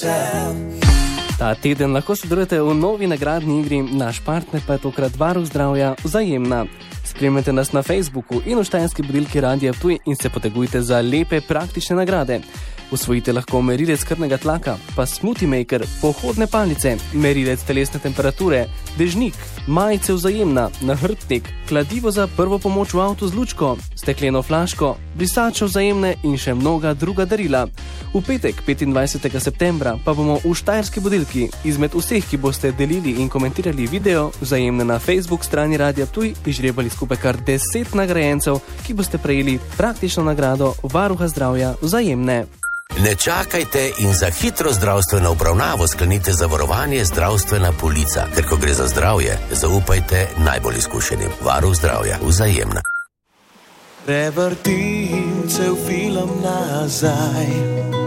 Ta teden lahko sodelujete v novi nagradni igri, naš partner pa je tokrat Varuh zdravja Vzajemna. Spremljajte nas na Facebooku in v štajerski budilki Radia Ptuj in se potegujte za lepe praktične nagrade. Usvojite lahko merilec krvnega tlaka, pa smoothie maker, pohodne palice, merilec telesne temperature, dežnik, majice Vzajemna, nahrbtnik, kladivo za prvo pomoč v avtu z lučko, stekleno flaško, brisačo Vzajemne in še mnoga druga darila. V petek, 25. septembra, pa bomo v štajerski budilki izmed vseh, ki boste delili in komentirali video Vzajemne na Facebook strani Radia Ptuj, izžrebali skupaj kar 10 nagrajencev, ki boste prejeli praktično nagrado Varuha zdravja Vzajemne. Ne čakajte in za hitro zdravstveno obravnavo sklenite zavarovanje zdravstvena polica, ker ko gre za zdravje, zaupajte najbolj izkušenim. Varuh zdravja Vzajemna. Prevrtim cel film nazaj.